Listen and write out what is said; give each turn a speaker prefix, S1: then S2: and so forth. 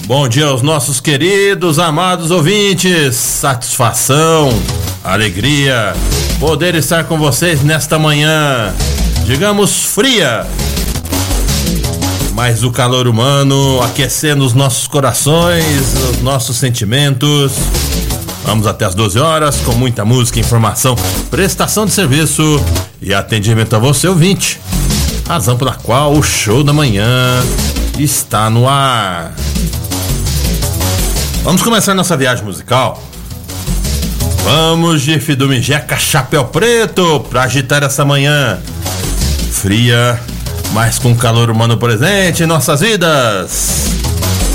S1: Bom dia aos nossos queridos, amados ouvintes. Satisfação, alegria, poder estar com vocês nesta manhã, digamos, fria, mas o calor humano aquecendo os nossos corações, os nossos sentimentos. Vamos até as 12 horas com muita música, informação, prestação de serviço e atendimento a você, ouvinte. Razão pela qual o Show da Manhã está no ar. Vamos começar nossa viagem musical. Vamos de Fidume Jeca Chapéu Preto pra agitar essa manhã fria, mas com calor humano presente em nossas vidas.